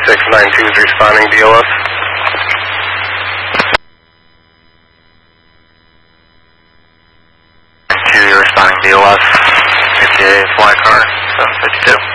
692 is responding DLS. You're responding DLS, ETA fly car 752.